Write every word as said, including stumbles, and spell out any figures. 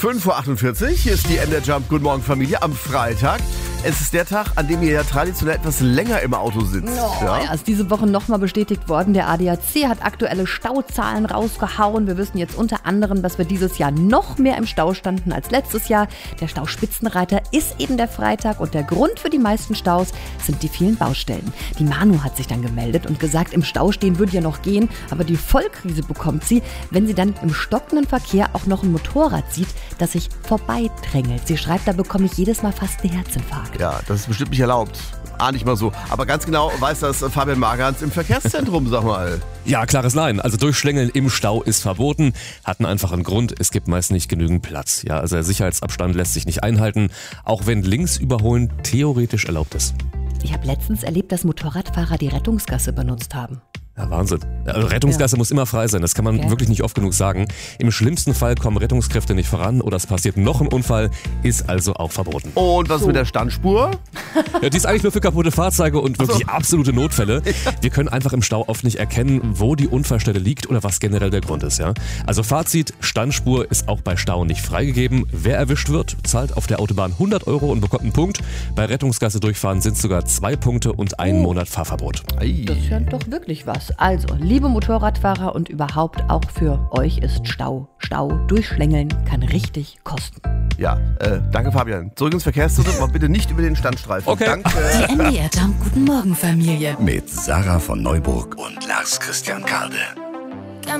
fünf Uhr achtundvierzig, hier ist die M der Jump. Guten Morgen, Familie, am Freitag. Es ist der Tag, an dem ihr ja traditionell etwas länger im Auto sitzt. Oh, ja? ja, ist diese Woche nochmal bestätigt worden. Der A D A C hat aktuelle Stauzahlen rausgehauen. Wir wissen jetzt unter anderem, dass wir dieses Jahr noch mehr im Stau standen als letztes Jahr. Der Stauspitzenreiter ist eben der Freitag und der Grund für die meisten Staus sind die vielen Baustellen. Die Manu hat sich dann gemeldet und gesagt, im Stau stehen würde ja noch gehen, aber die Vollkrise bekommt sie, wenn sie dann im stockenden Verkehr auch noch ein Motorrad sieht, das sich vorbeidrängelt. Sie schreibt, da bekomme ich jedes Mal fast einen Herzinfarkt. Ja, das ist bestimmt nicht erlaubt. Ah, nicht mal so. Aber ganz genau weiß das Fabian Margans im Verkehrszentrum, sag mal. Ja, klares Nein. Also Durchschlängeln im Stau ist verboten. Hat einen einfachen Grund. Es gibt meist nicht genügend Platz. Ja, also der Sicherheitsabstand lässt sich nicht einhalten, auch wenn links überholen theoretisch erlaubt ist. Ich habe letztens erlebt, dass Motorradfahrer die Rettungsgasse benutzt haben. Ja, Wahnsinn. Also Rettungsgasse ja. muss immer frei sein, das kann man okay. wirklich nicht oft genug sagen. Im schlimmsten Fall kommen Rettungskräfte nicht voran oder es passiert noch ein Unfall, ist also auch verboten. Und was so. mit der Standspur? Ja, die ist eigentlich nur für kaputte Fahrzeuge und wirklich so. absolute Notfälle. Wir können einfach im Stau oft nicht erkennen, wo die Unfallstelle liegt oder was generell der Grund ist. Ja? Also Fazit, Standspur ist auch bei Stau nicht freigegeben. Wer erwischt wird, zahlt auf der Autobahn hundert Euro und bekommt einen Punkt. Bei Rettungsgasse durchfahren sind sogar zwei Punkte und ein oh. Monat Fahrverbot. Ei. Das ist ja doch wirklich was. Also, liebe Motorradfahrer und überhaupt auch für euch ist Stau. Stau durchschlängeln kann richtig kosten. Ja, äh, danke Fabian. Zurück ins Verkehrszentrum, aber bitte nicht über den Standstreifen. Okay. Danke. Die M D R Jump Guten Morgen Familie. Mit Sarah von Neuburg und Lars Christian Karde.